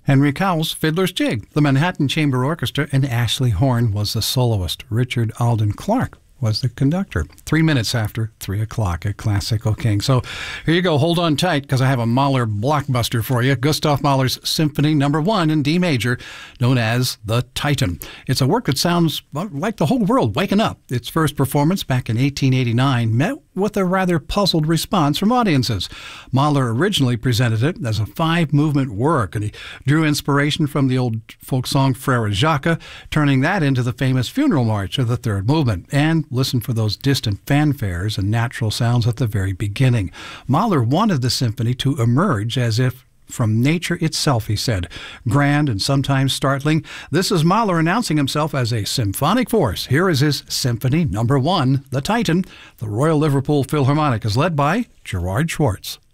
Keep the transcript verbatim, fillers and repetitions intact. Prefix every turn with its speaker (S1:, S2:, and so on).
S1: Henry Cowell's Fiddler's Jig, the Manhattan Chamber Orchestra, and Ashley Horn was the soloist. Richard Alden Clark was the conductor. Three minutes after three o'clock at Classical King. So here you go. Hold on tight, because I have a Mahler blockbuster for you. Gustav Mahler's Symphony Number One in D major, known as the Titan. It's a work that sounds like the whole world waking up. Its first performance back in eighteen eighty-nine met with a rather puzzled response from audiences. Mahler originally presented it as a five-movement work, and he drew inspiration from the old folk song Frere Jacques, turning that into the famous funeral march of the third movement. And listen for those distant fanfares and natural sounds at the very beginning. Mahler wanted the symphony to emerge as if from nature itself, he said. Grand and sometimes startling, this is Mahler announcing himself as a symphonic force. Here is his Symphony Number One, the Titan. The Royal Liverpool Philharmonic is led by Gerard Schwartz.